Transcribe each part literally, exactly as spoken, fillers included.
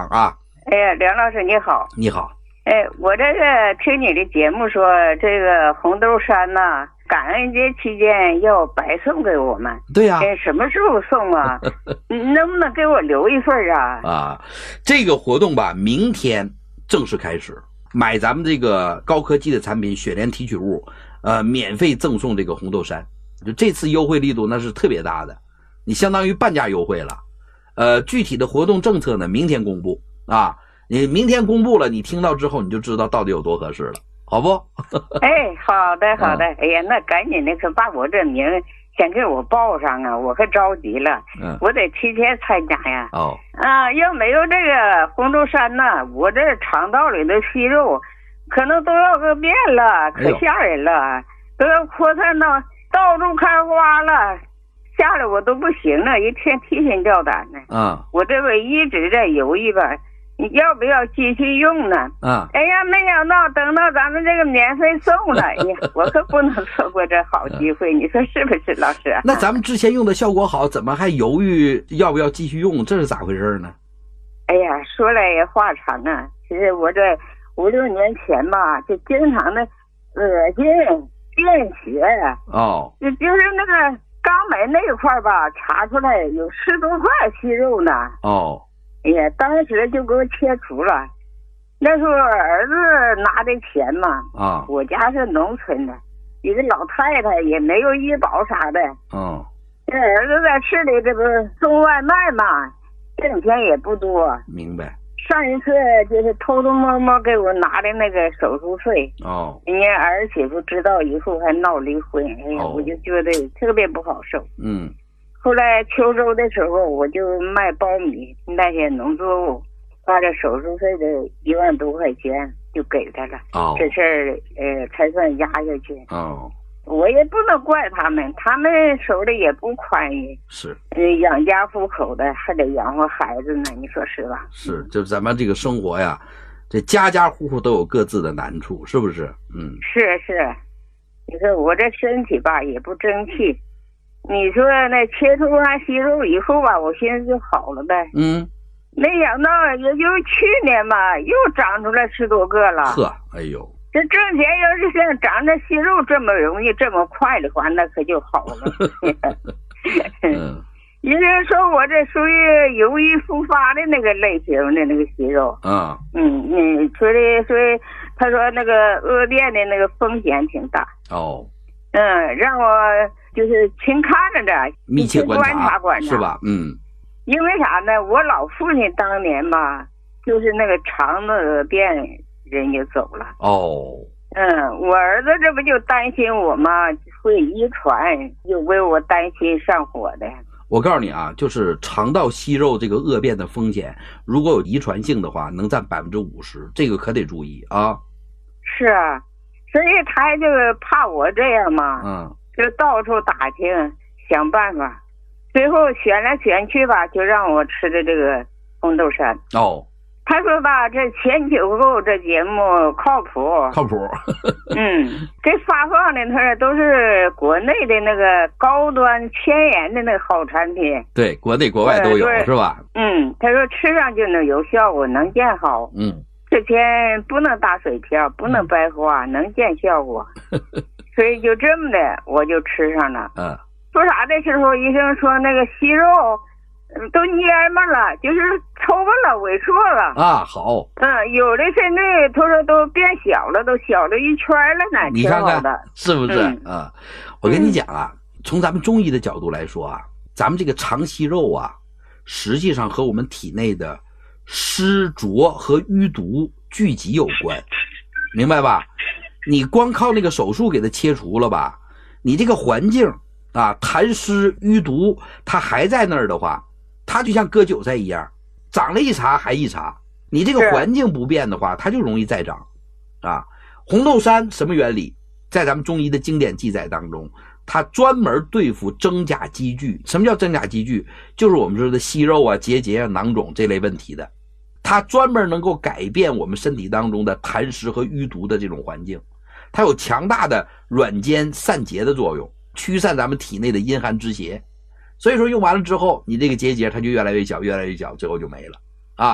啊。 哎呀，梁老师你好。 你好。 哎，我这个听你的节目说，这个红豆杉呐、啊，感恩节期间要白送给我们。 对呀、啊。 哎，什么时候送啊？能不能给我留一份啊？ 啊，这个活动吧，明天正式开始。买咱们这个高科技的产品雪莲提取物，呃，免费赠送这个红豆杉。就这次优惠力度那是特别大的，你相当于半价优惠了。呃，具体的活动政策呢，明天公布啊。你明天公布了，你听到之后你就知道到底有多合适了，好不？ 哎，好的好的、嗯。哎呀，那赶紧的，可把我这名先给我报上啊，我可着急了。嗯，我得提前参加呀。 哦。 啊，要没有这个红豆杉呐，我这肠道里的息肉可能都要个变了，可吓人了，哎、都要扩散到到处开花了，吓得我都不行了，一天提心吊胆的。 嗯， 我这不一直在犹豫吧。你要不要继续用呢？ 啊！ 哎呀，没想到等到咱们这个免费送了，哎呀，我可不能错过这好机会，你说是不是，老师？ 那咱们之前用的效果好，怎么还犹豫要不要继续用？这是咋回事呢？ 哎呀，说来也话长啊。其实我这五六年前吧，就经常的恶心、便血呀。 哦。 就就是那个肛门那块吧，查出来有十多块息肉呢。 哦。 哎呀，当时就给我切除了。那时候儿子拿的钱嘛， 啊， 我家是农村的，一个老太太也没有医保啥的。 嗯， 这儿子在市里这不送外卖嘛，挣钱也不多。 明白。 上一次就是偷偷摸摸给我拿的那个手术费。 哦。 人家儿媳妇知道以后还闹离婚，哎呀，哦、我就觉得特别不好受。 嗯。 后来秋收的时候，我就卖苞米那些农作物，把这手术费的一万多块钱就给他了。 哦， 这事儿呃才算压下去。 哦， 我也不能怪他们，他们手里也不宽裕。 是， 呃，养家糊口的还得养活孩子呢，你说是吧？ 是，就咱们这个生活呀，这家家户户都有各自的难处，是不是？嗯， 是是，你说我这身体吧也不争气。你说那切除完息肉以后吧，我寻思就好了呗。 嗯， 没想到也就去年吧，又长出来十多个了。 呵，哎呦， 这挣钱要是像长这息肉这么容易、这么快的话，那可就好了。 嗯， 医生说我这属于有意复发的那个类型的那个息肉。 啊， 嗯嗯，所以所以他说那个恶变的那个风险挺大。 哦。 嗯，让我就是勤看着着， 密切观察， 观察观察， 是吧？嗯， 因为啥呢？我老父亲当年吧，就是那个肠子恶变，人就走了。 哦， 嗯，我儿子这不就担心我吗？会遗传，就为我担心上火的。 我告诉你啊，就是肠道息肉这个恶变的风险，如果有遗传性的话，能占百分之五十，这个可得注意啊。 是啊。所以他就是怕我这样嘛， 嗯， 就到处打听想办法，最后选来选去吧，就让我吃的这个红豆杉。 哦， 他说吧，这前九后这节目靠谱， 靠谱。 嗯，这发放的他说都是国内的那个高端前沿的那个好产品， 对，国内国外都有，是吧？ 嗯，他说吃上就能有效果，能见好。 嗯。 之前不能打水漂，不能白花，嗯、能见效果，所以就这么的我就吃上了。 嗯， 说啥的时候，医生说那个息肉都蔫巴了，就是抽巴了，萎缩了。 啊，好。 嗯，有的甚至他说都变小了，都小了一圈了呢。 你看看是不是？ 嗯、 啊，我跟你讲啊，嗯、从咱们中医的角度来说啊，咱们这个肠息肉啊，实际上和我们体内的湿浊和淤毒聚集有关，明白吧？你光靠那个手术给它切除了吧，你这个环境啊，痰湿淤毒它还在那儿的话，它就像割韭菜一样，长了一茬还一茬。你这个环境不变的话，它就容易再长啊。红豆杉什么原理？在咱们中医的经典记载当中，它专门对付真假积聚。什么叫真假积聚？就是我们说的息肉啊、结节啊、囊肿这类问题的。它专门能够改变我们身体当中的痰湿和淤毒的这种环境，它有强大的软坚散结的作用，驱散咱们体内的阴寒之邪。所以说用完了之后，你这个结节它就越来越小，越来越小，最后就没了啊。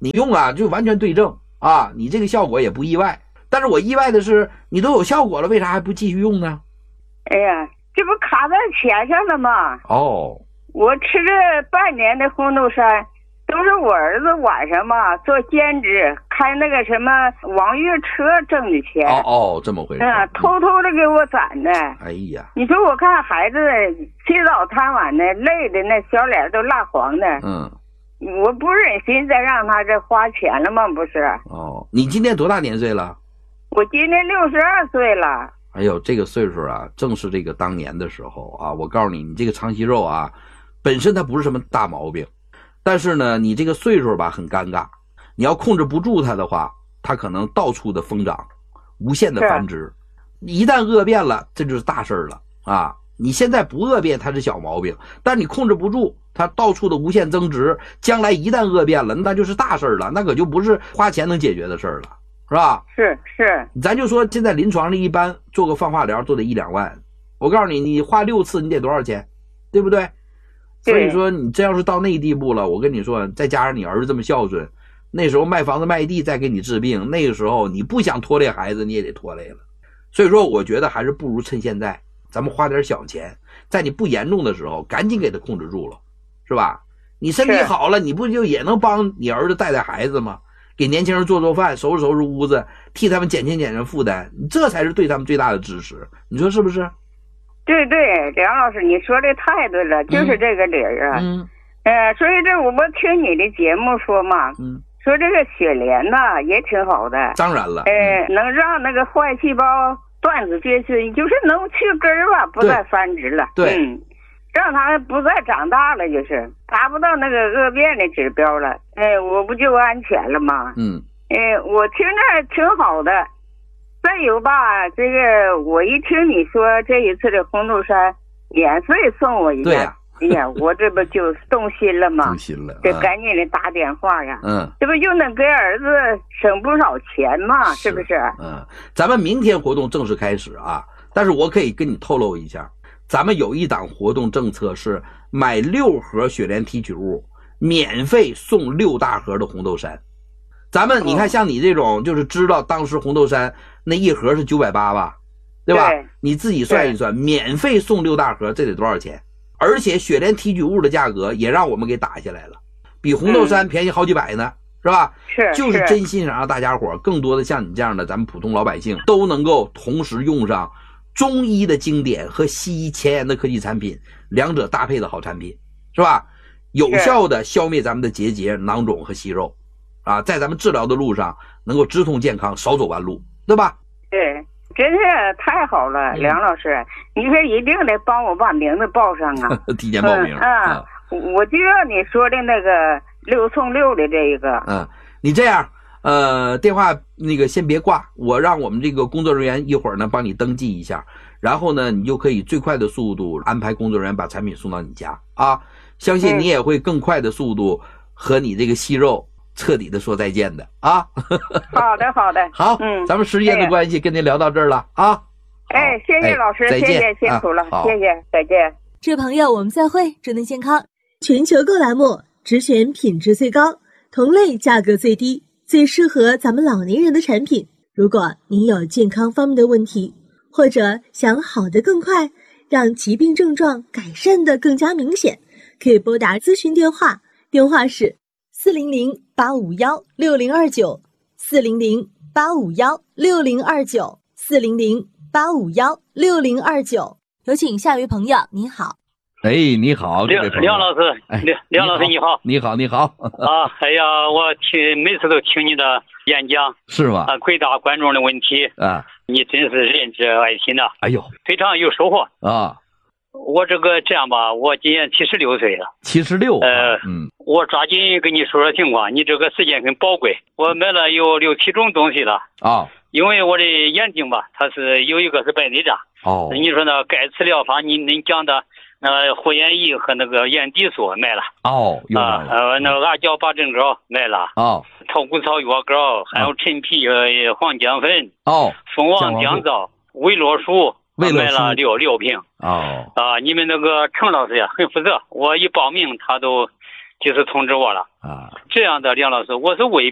你用啊就完全对症啊，你这个效果也不意外。但是我意外的是，你都有效果了，为啥还不继续用呢？ 哎呀，这不卡在钱上了吗？ 哦， 我吃了半年的红豆杉，都是我儿子晚上嘛做兼职，开那个什么网约车挣的钱。 哦哦，这么回事。 嗯，偷偷的给我攒的。 哎呀， 你说我看孩子起早贪晚的，累的那小脸都蜡黄的。 嗯， 我不忍心再让他这花钱了吗？不是。 哦，你今年多大年岁了？ 我今年六十二岁了。 哎呦，这个岁数啊，正是这个当年的时候啊！我告诉你，你这个肠息肉啊，本身它不是什么大毛病，但是呢，你这个岁数吧很尴尬，你要控制不住它的话，它可能到处的疯长，无限的繁殖。一旦恶变了，这就是大事了啊！你现在不恶变，它是小毛病，但你控制不住，它到处的无限增值，将来一旦恶变了，那就是大事了，那可就不是花钱能解决的事了。是吧？ 是是， 咱就说现在临床里一般做个放化疗都得一两万，我告诉你，你花六次你得多少钱，对不对？所以说你这要是到那地步了，我跟你说，再加上你儿子这么孝顺，那时候卖房子卖地再给你治病，那个时候你不想拖累孩子你也得拖累了。所以说我觉得还是不如趁现在咱们花点小钱，在你不严重的时候赶紧给他控制住了，是吧？你身体好了，你不就也能帮你儿子带带孩子吗？给年轻人做做饭，收拾收拾屋子，替他们减轻减轻负担，这才是对他们最大的支持，你说是不是？ 对对，梁老师你说的太对了，就是这个理儿啊。嗯，呃，所以这我不听你的节目说嘛，嗯，说这个雪莲呐也挺好的。 当然了， 呃，能让那个坏细胞断子绝孙，就是能去根儿吧，不再繁殖了。 对。 嗯，让他们不再长大了，就是达不到那个恶变的指标了，哎，我不就安全了吗？ 嗯， 哎，我听着挺好的。再有吧，这个我一听你说这一次的红豆杉免费送我一个， 对呀、啊， 哎呀，我这不就动心了吗？ 动心了， 这赶紧的打电话呀， 嗯， 这不就能给儿子省不少钱吗？是不是？ 嗯，咱们明天活动正式开始啊，但是我可以跟你透露一下。咱们有一档活动政策是买六盒雪莲提取物，免费送六大盒的红豆杉。咱们你看，像你这种就是知道当时红豆杉那一盒是九百八吧，对吧？ 对， 你自己算一算，免费送六大盒，这得多少钱？而且雪莲提取物的价格也让我们给打下来了，比红豆杉便宜好几百呢，嗯、是吧？ 是， 就是真心想让大家伙更多的像你这样的咱们普通老百姓都能够同时用上中医的经典和西医前沿的科技产品，两者搭配的好产品，是吧？有效的消灭咱们的结节、囊肿和息肉，啊，在咱们治疗的路上能够直通健康，少走弯路，对吧？ 对，真是太好了，梁老师，你说一定得帮我把名字报上啊！ 提前报名、 嗯、啊、嗯！我就要你说的那个六送六的这一个。 嗯，你这样。呃，电话那个先别挂，我让我们这个工作人员一会儿呢帮你登记一下，然后呢你就可以最快的速度安排工作人员把产品送到你家啊，相信你也会更快的速度和你这个息肉彻底的说再见的啊。 好的好的， 好，嗯，咱们时间的关系跟您聊到这儿了啊。 哎，谢谢老师， 哎、 谢谢辛苦了、啊，谢谢，再见。 这朋友我们再会，祝您健康。全球购栏目只选品质最高，同类价格最低，最适合咱们老年人的产品。如果您有健康方面的问题，或者想好得更快，让疾病症状改善得更加明显，可以拨打咨询电话，电话是四零零八五幺六零二九，四零零八五幺六零二九，四零零八五幺六零二九。有请下一位朋友，您好。 哎，你好， 梁梁老师，梁梁老师你好， 你好，你好。 啊，哎呀，我听每次都听你的演讲， 是吗？ 啊，回答观众的问题啊， 你真是仁至爱心呐！ 哎呦， 非常有收获啊！ 我这个这样吧，我今年七十六岁了， 七十六， 呃， 嗯， 我抓紧跟你说说情况，你这个时间很宝贵，我买了有六七种东西了啊， 因为我的眼睛吧，它是有一个是白内障， 哦， 你说呢？钙磁疗法，你您讲的。那护眼仪和那个眼底锁买了哦， 啊，呃，那个阿胶八正膏买了哦， 透骨草药膏，还有陈皮呃黄姜粉哦， 蜂王降皂、维罗舒，买了六六瓶哦啊。你们那个程老师呀很负责，我一报名他都及时通知我了。 啊， 这样的梁老师，我是违